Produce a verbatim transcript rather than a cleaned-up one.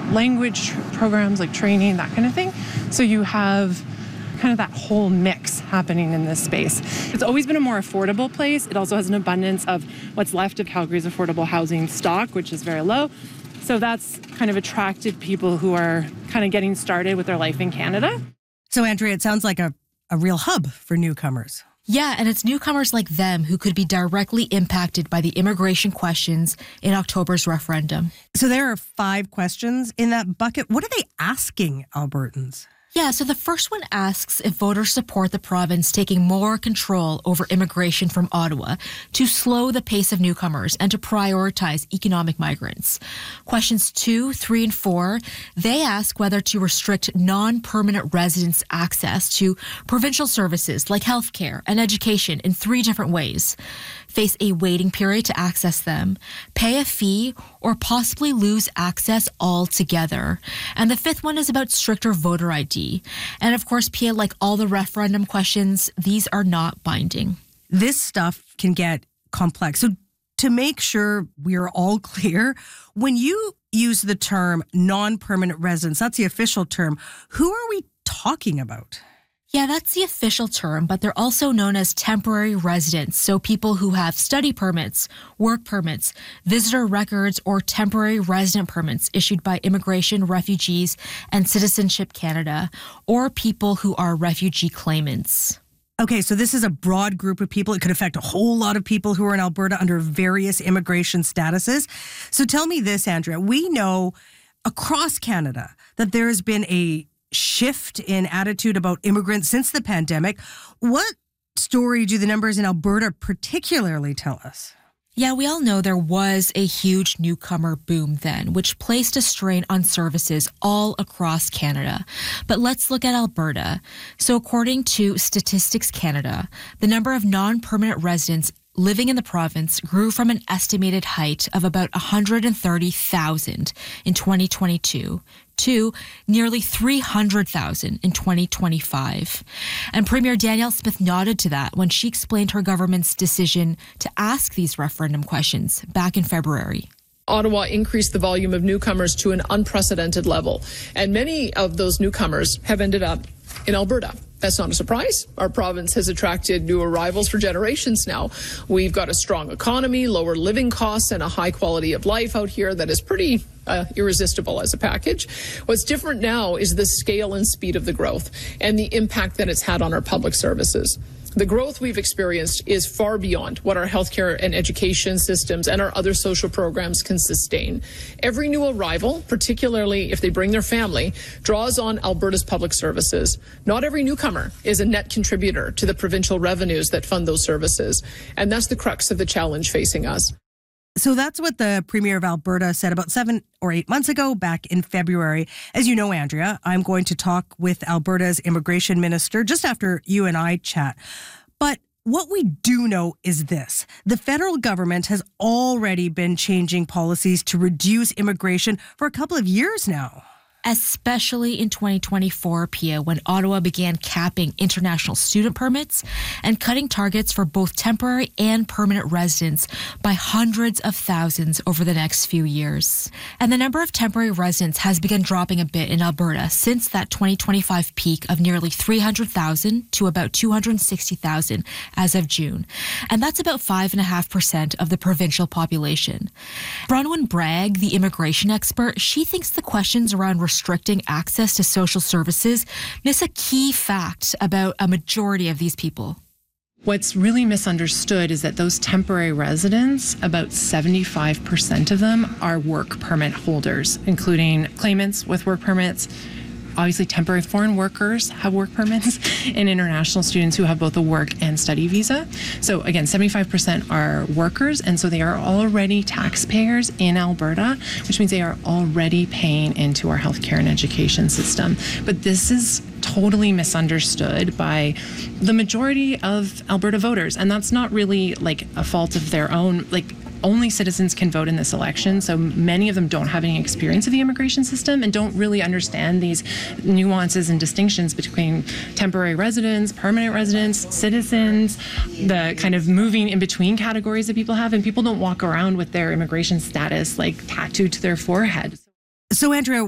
language programs like training, that kind of thing. So you have kind of that whole mix happening in this space. It's always been a more affordable place. It also has an abundance of what's left of Calgary's affordable housing stock, which is very low. So that's kind of attracted people who are kind of getting started with their life in Canada. So, Andrea, it sounds like a, a real hub for newcomers. Yeah, and it's newcomers like them who could be directly impacted by the immigration questions in October's referendum. So there are five questions in that bucket. What are they asking Albertans? Yeah, so the first one asks if voters support the province taking more control over immigration from Ottawa to slow the pace of newcomers and to prioritize economic migrants. Questions two, three, and four, they ask whether to restrict non-permanent residents' access to provincial services like healthcare and education in three different ways. Face a waiting period to access them, pay a fee, or possibly lose access altogether. And the fifth one is about stricter voter I D. And of course, Pia, like all the referendum questions, these are not binding. This stuff can get complex. So to make sure we're all clear, when you use the term non-permanent residents, that's the official term, who are we talking about? Yeah, that's the official term, but they're also known as temporary residents. So people who have study permits, work permits, visitor records, or temporary resident permits issued by Immigration, Refugees, and Citizenship Canada, or people who are refugee claimants. Okay, so this is a broad group of people. It could affect a whole lot of people who are in Alberta under various immigration statuses. So tell me this, Andrea. We know across Canada that there has been a shift in attitude about immigrants since the pandemic. What story do the numbers in Alberta particularly tell us? Yeah, we all know there was a huge newcomer boom then, which placed a strain on services all across Canada. But let's look at Alberta. So according to Statistics Canada, the number of non-permanent residents living in the province grew from an estimated height of about one hundred thirty thousand in twenty twenty-two to nearly three hundred thousand in twenty twenty-five. And Premier Danielle Smith nodded to that when she explained her government's decision to ask these referendum questions back in February. Ottawa increased the volume of newcomers to an unprecedented level, and many of those newcomers have ended up in Alberta. That's not a surprise. Our province has attracted new arrivals for generations now. We've got a strong economy, lower living costs, and a high quality of life out here that is pretty uh, irresistible as a package. What's different now is the scale and speed of the growth and the impact that it's had on our public services. The growth we've experienced is far beyond what our healthcare and education systems and our other social programs can sustain. Every new arrival, particularly if they bring their family, draws on Alberta's public services. Not every newcomer is a net contributor to the provincial revenues that fund those services. And that's the crux of the challenge facing us. So that's what the Premier of Alberta said about seven or eight months ago, back in February. As you know, Andrea, I'm going to talk with Alberta's immigration minister just after you and I chat. But what we do know is this. The federal government has already been changing policies to reduce immigration for a couple of years now. Especially in twenty twenty-four, Pia, when Ottawa began capping international student permits and cutting targets for both temporary and permanent residents by hundreds of thousands over the next few years. And the number of temporary residents has begun dropping a bit in Alberta since that twenty twenty-five peak of nearly three hundred thousand to about two hundred sixty thousand as of June. And that's about five point five percent of the provincial population. Bronwyn Bragg, the immigration expert, she thinks the questions around restricting access to social services miss a key fact about a majority of these people. What's really misunderstood is that those temporary residents, about seventy-five percent of them are work permit holders, including claimants with work permits. Obviously, temporary foreign workers have work permits, and international students who have both a work and study visa. So again, seventy-five percent are workers, and so they are already taxpayers in Alberta, which means they are already paying into our healthcare and education system. But this is totally misunderstood by the majority of Alberta voters, and that's not really like a fault of their own. Like, only citizens can vote in this election, so many of them don't have any experience of the immigration system and don't really understand these nuances and distinctions between temporary residents, permanent residents, citizens, the kind of moving in between categories that people have, and people don't walk around with their immigration status like tattooed to their forehead. So, Andrea,